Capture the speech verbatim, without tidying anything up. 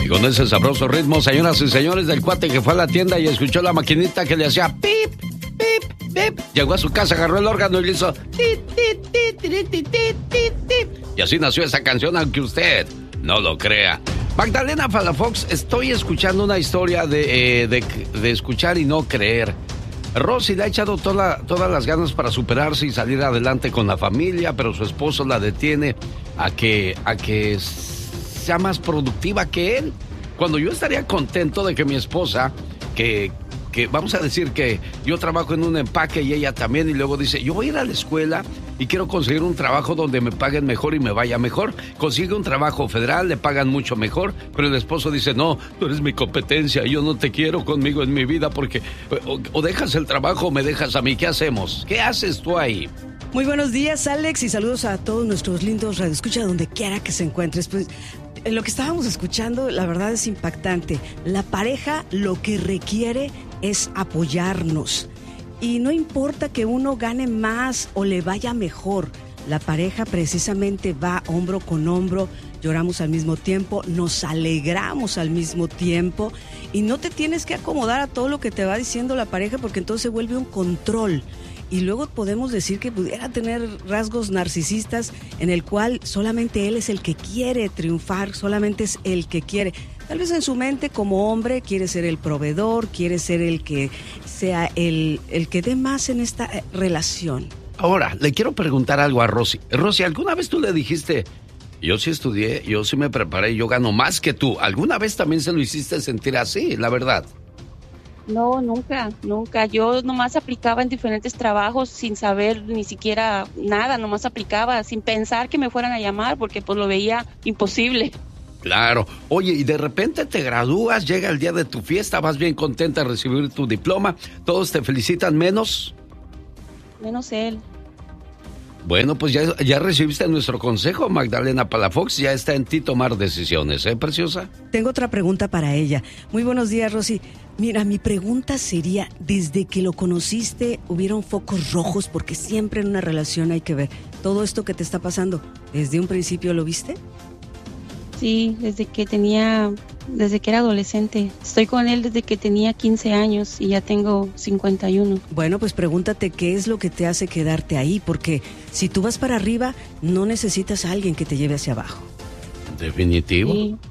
Y con ese sabroso ritmo, señoras y señores, del cuate que fue a la tienda y escuchó la maquinita que le hacía pip, pip, pip. Llegó a su casa, agarró el órgano y le hizo tit, tit, tit, tit, tit, tit, tit. Y así nació esa canción, aunque usted no lo crea. Magdalena Palafox, estoy escuchando una historia de, eh, de, de escuchar y no creer. Rosy le ha echado toda, todas las ganas para superarse y salir adelante con la familia, pero su esposo la detiene a que, a que sea más productiva que él. Cuando yo estaría contento de que mi esposa, que, que vamos a decir que yo trabajo en un empaque y ella también, y luego dice, yo voy a ir a la escuela y quiero conseguir un trabajo donde me paguen mejor y me vaya mejor. Consigue un trabajo federal, le pagan mucho mejor, pero el esposo dice, no, tú eres mi competencia, yo no te quiero conmigo en mi vida porque o, o dejas el trabajo o me dejas a mí. ¿Qué hacemos? ¿Qué haces tú ahí? Muy buenos días, Alex, y saludos a todos nuestros lindos radioescuchas donde quiera que se encuentres. Pues lo que estábamos escuchando, la verdad es impactante. La pareja lo que requiere es apoyarnos. Y no importa que uno gane más o le vaya mejor, la pareja precisamente va hombro con hombro, lloramos al mismo tiempo, nos alegramos al mismo tiempo y no te tienes que acomodar a todo lo que te va diciendo la pareja porque entonces se vuelve un control. Y luego podemos decir que pudiera tener rasgos narcisistas en el cual solamente él es el que quiere triunfar, solamente es el que quiere. Tal vez en su mente como hombre quiere ser el proveedor, quiere ser el que sea el, el que dé más en esta relación. Ahora, le quiero preguntar algo a Rosy. Rosy, ¿alguna vez tú le dijiste, yo sí estudié, yo sí me preparé, yo gano más que tú? ¿Alguna vez también se lo hiciste sentir así, la verdad? No, nunca, nunca. Yo nomás aplicaba en diferentes trabajos sin saber ni siquiera nada, nomás aplicaba sin pensar que me fueran a llamar porque pues lo veía imposible. Claro. Oye, y de repente te gradúas, llega el día de tu fiesta, vas bien contenta de recibir tu diploma, todos te felicitan menos. Menos él. Bueno, pues ya, ya recibiste nuestro consejo, Magdalena Palafox, ya está en ti tomar decisiones, ¿eh, preciosa? Tengo otra pregunta para ella. Muy buenos días, Rosy. Mira, mi pregunta sería, desde que lo conociste, ¿hubieron focos rojos? Porque siempre en una relación hay que ver todo esto que te está pasando. ¿Desde un principio lo viste? Sí, desde que tenía, desde que era adolescente. Estoy con él desde que tenía quince años y ya tengo cincuenta y uno. Bueno, pues pregúntate qué es lo que te hace quedarte ahí, porque si tú vas para arriba, no necesitas a alguien que te lleve hacia abajo. Definitivo. Sí,